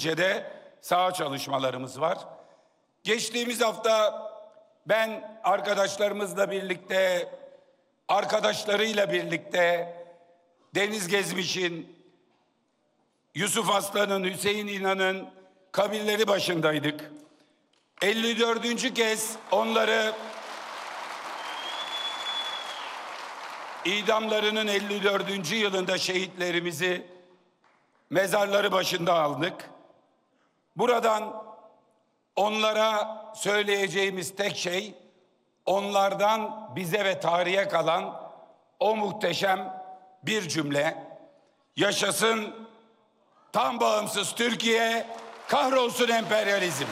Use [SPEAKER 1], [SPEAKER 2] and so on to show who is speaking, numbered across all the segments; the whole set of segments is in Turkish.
[SPEAKER 1] ilçede saha çalışmalarımız var. Geçtiğimiz hafta ben arkadaşlarımızla birlikte, arkadaşlarıyla birlikte Deniz Gezmiş'in, Yusuf Aslan'ın, Hüseyin İnan'ın kabirleri başındaydık. 54. kez onları idamlarının 54. yılında şehitlerimizi mezarları başında aldık. Buradan onlara söyleyeceğimiz tek şey, onlardan bize ve tarihe kalan o muhteşem bir cümle: yaşasın tam bağımsız Türkiye, kahrolsun emperyalizm.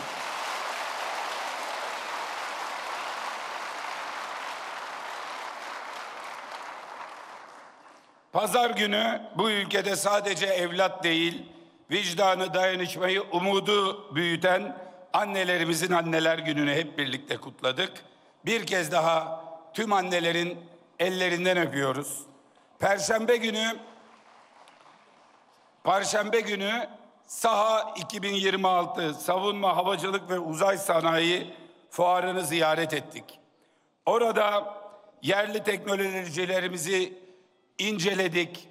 [SPEAKER 1] Pazar günü bu ülkede sadece evlat değil, vicdanı, dayanışmayı, umudu büyüten annelerimizin Anneler Günü'nü hep birlikte kutladık. Bir kez daha tüm annelerin ellerinden öpüyoruz. Perşembe günü Saha 2026 Savunma, Havacılık ve Uzay Sanayi Fuarı'nı ziyaret ettik. Orada yerli teknolojilerimizi inceledik.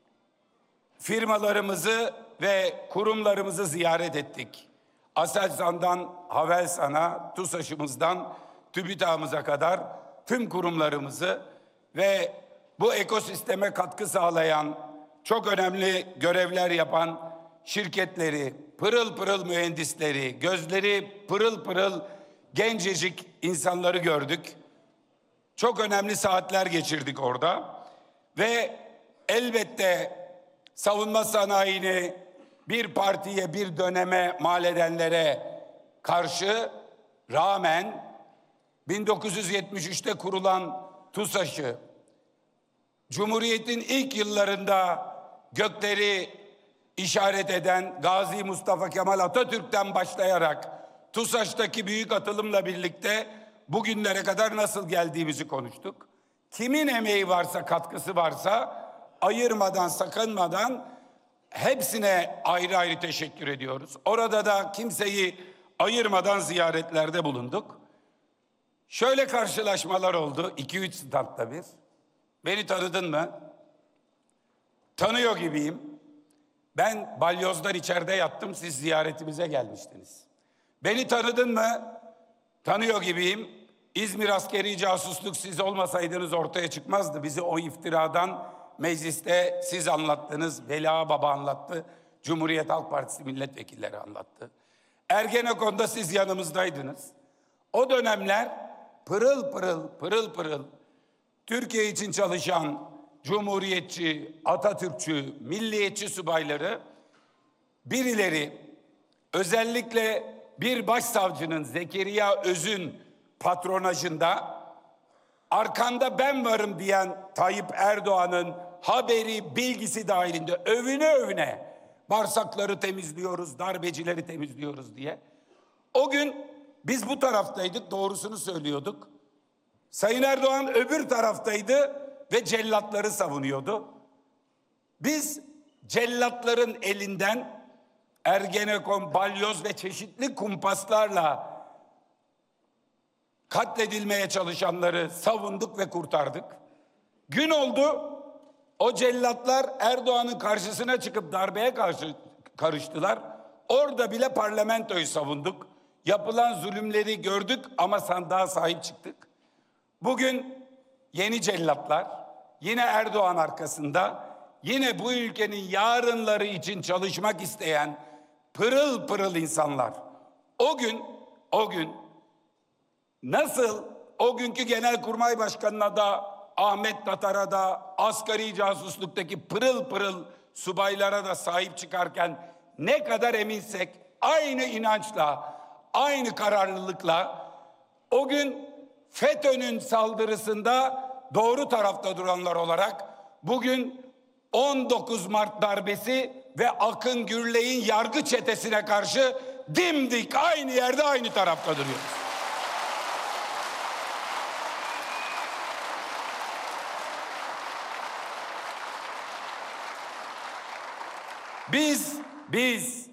[SPEAKER 1] Firmalarımızı ve kurumlarımızı ziyaret ettik. Aselsan'dan Havelsan'a, TUSAŞ'ımızdan TÜBİTAK'ımıza kadar tüm kurumlarımızı ve bu ekosisteme katkı sağlayan, çok önemli görevler yapan şirketleri, pırıl pırıl mühendisleri, gözleri pırıl pırıl gencecik insanları gördük. Çok önemli saatler geçirdik orada. Ve elbette savunma sanayini bir partiye, bir döneme mal edenlere karşı rağmen 1973'te kurulan TUSAŞ'ı, Cumhuriyet'in ilk yıllarında gökleri işaret eden Gazi Mustafa Kemal Atatürk'ten başlayarak TUSAŞ'taki büyük atılımla birlikte bugünlere kadar nasıl geldiğimizi konuştuk. Kimin emeği varsa, katkısı varsa ayırmadan, sakınmadan hepsine ayrı ayrı teşekkür ediyoruz. Orada da kimseyi ayırmadan ziyaretlerde bulunduk. Şöyle karşılaşmalar oldu, 2-3 standta bir. Beni tanıdın mı? Tanıyor gibiyim. Ben balyozlar içeride yattım, siz ziyaretimize gelmiştiniz. Beni tanıdın mı? Tanıyor gibiyim. İzmir askeri casusluk, siz olmasaydınız ortaya çıkmazdı. Bizi o iftiradan mecliste siz anlattınız. Veli Baba anlattı. Cumhuriyet Halk Partisi milletvekilleri anlattı. Ergenekon'da siz yanımızdaydınız. O dönemler pırıl pırıl Türkiye için çalışan cumhuriyetçi, Atatürkçü, milliyetçi subayları, birileri, özellikle bir başsavcının, Zekeriya Öz'ün patronajında, arkanda ben varım diyen Tayyip Erdoğan'ın haberi, bilgisi dahilinde övüne bağırsakları temizliyoruz, darbecileri temizliyoruz diye. O gün biz bu taraftaydık, doğrusunu söylüyorduk. Sayın Erdoğan öbür taraftaydı ve cellatları savunuyordu. Biz cellatların elinden Ergenekon, balyoz ve çeşitli kumpaslarla katledilmeye çalışanları savunduk ve kurtardık. Gün oldu, o cellatlar Erdoğan'ın karşısına çıkıp darbeye karıştılar. Orada bile parlamentoyu savunduk. Yapılan zulümleri gördük ama sandığa sahip çıktık. Bugün yeni cellatlar, yine Erdoğan arkasında, yine bu ülkenin yarınları için çalışmak isteyen pırıl pırıl insanlar. O gün nasıl o günkü Genelkurmay Başkanı'na da, Ahmet Tatar'a da, asgari casusluktaki pırıl pırıl subaylara da sahip çıkarken ne kadar eminsek, aynı inançla, aynı kararlılıkla o gün FETÖ'nün saldırısında doğru tarafta duranlar olarak bugün 19 Mart darbesi ve Akın Gürley'in yargı çetesine karşı dimdik aynı yerde, aynı tarafta duruyoruz. Biz